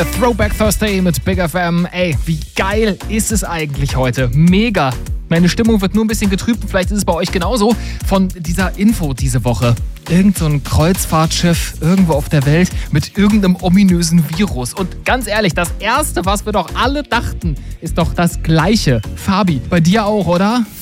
Throwback Thursday mit Big FM. Ey, wie geil ist es eigentlich heute? Mega. Meine Stimmung wird nur ein bisschen getrübt, vielleicht ist es bei euch genauso, von dieser Info diese Woche. Irgend so ein Kreuzfahrtschiff irgendwo auf der Welt mit irgendeinem ominösen Virus. Und ganz ehrlich, das Erste, was wir doch alle dachten, ist doch das Gleiche. Fabi, bei dir auch, oder?